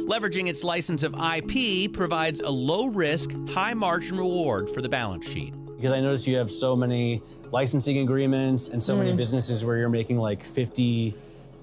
Leveraging its license of IP provides a low-risk, high-margin reward for the balance sheet. Because I noticed you have so many licensing agreements and so many businesses where you're making like 50%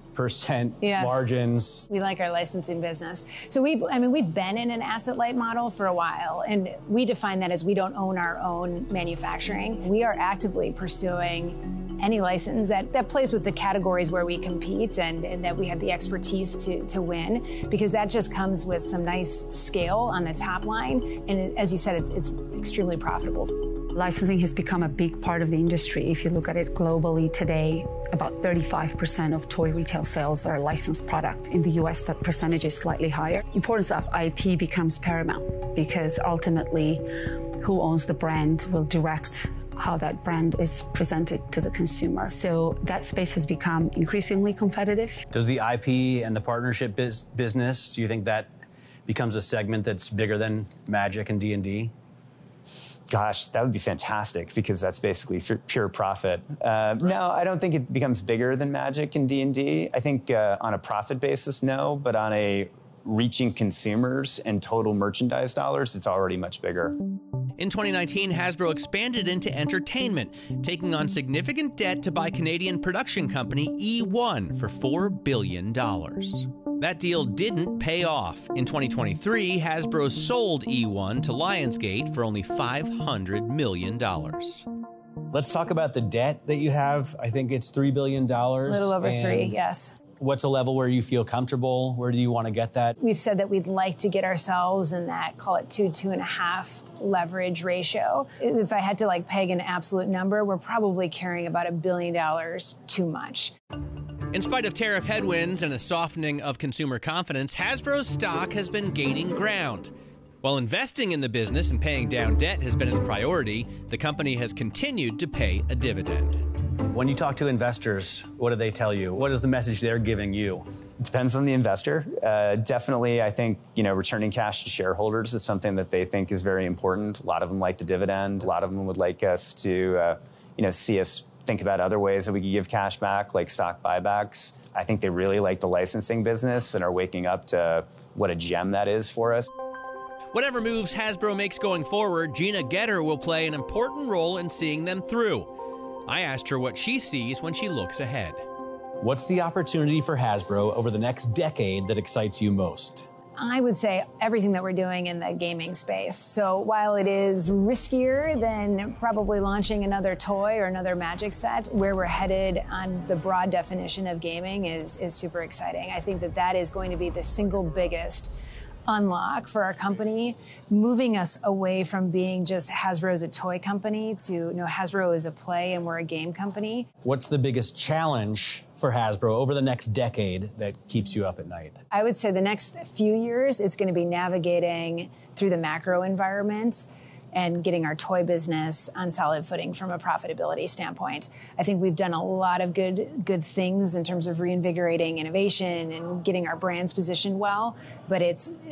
margins. We like our licensing business. So we've been in an asset-light model for a while, and we define that as we don't own our own manufacturing. We are actively pursuing any license that plays with the categories where we compete and that we have the expertise to win, because that just comes with some nice scale on the top line. And as you said, it's extremely profitable. Licensing has become a big part of the industry. If you look at it globally today, about 35% of toy retail sales are licensed product. In the US, that percentage is slightly higher. Importance of IP becomes paramount, because ultimately who owns the brand will direct how that brand is presented to the consumer. So that space has become increasingly competitive. Does the IP and the partnership business, do you think that becomes a segment that's bigger than Magic and D&D? Gosh, that would be fantastic, because that's basically pure profit. No, I don't think it becomes bigger than Magic and D&D. I think on a profit basis, no, but on a reaching consumers and total merchandise dollars, it's already much bigger. In 2019, Hasbro expanded into entertainment, taking on significant debt to buy Canadian production company eOne for $4 billion. That deal didn't pay off. In 2023, Hasbro sold eOne to Lionsgate for only $500 million. Let's talk about the debt that you have. I think it's $3 billion. A little over three, yes. What's a level where you feel comfortable? Where do you want to get that? We've said that we'd like to get ourselves in that, call it 2.5 leverage ratio. If I had to peg an absolute number, we're probably carrying about $1 billion too much. In spite of tariff headwinds and a softening of consumer confidence, Hasbro's stock has been gaining ground. While investing in the business and paying down debt has been its priority, the company has continued to pay a dividend. When you talk to investors, what do they tell you? What is the message they're giving you? It depends on the investor. Definitely, I think, returning cash to shareholders is something that they think is very important. A lot of them like the dividend. A lot of them would like us to, see us think about other ways that we could give cash back, like stock buybacks. I think they really like the licensing business and are waking up to what a gem that is for us. Whatever moves Hasbro makes going forward, Gina Getter will play an important role in seeing them through. I asked her what she sees when she looks ahead. What's the opportunity for Hasbro over the next decade that excites you most? I would say everything that we're doing in the gaming space. So while it is riskier than probably launching another toy or another Magic set, where we're headed on the broad definition of gaming is super exciting. I think that is going to be the single biggest unlock for our company, moving us away from being just Hasbro as a toy company to Hasbro is a play and we're a game company. What's the biggest challenge for Hasbro over the next decade that keeps you up at night? I would say the next few years, it's going to be navigating through the macro environment and getting our toy business on solid footing from a profitability standpoint. I think we've done a lot of good things in terms of reinvigorating innovation and getting our brands positioned well, but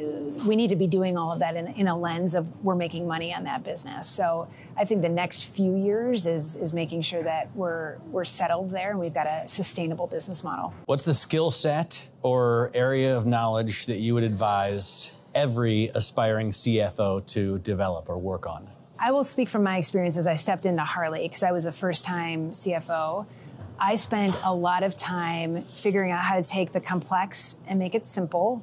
we need to be doing all of that in a lens of we're making money on that business. So I think the next few years is making sure that we're settled there and we've got a sustainable business model. What's the skill set or area of knowledge that you would advise every aspiring CFO to develop or work on? I will speak from my experience as I stepped into Harley, because I was a first-time CFO. I spent a lot of time figuring out how to take the complex and make it simple,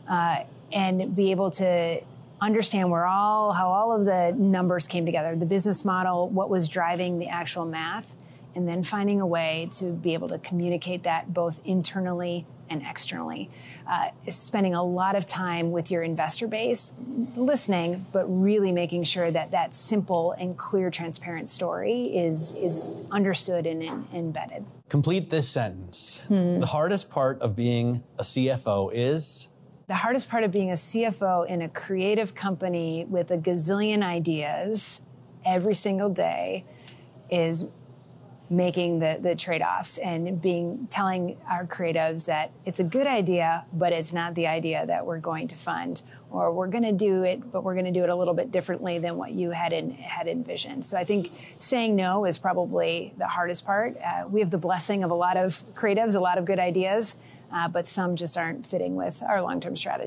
and be able to understand how all of the numbers came together, the business model, what was driving the actual math, and then finding a way to be able to communicate that both internally and externally. Spending a lot of time with your investor base, listening, but really making sure that simple and clear, transparent story is understood and embedded. Complete this sentence. The hardest part of being a CFO is? The hardest part of being a CFO in a creative company with a gazillion ideas every single day is making the trade-offs and telling our creatives that it's a good idea, but it's not the idea that we're going to fund, or we're going to do it, but we're going to do it a little bit differently than what you had envisioned. So I think saying no is probably the hardest part. We have the blessing of a lot of creatives, a lot of good ideas, but some just aren't fitting with our long-term strategy.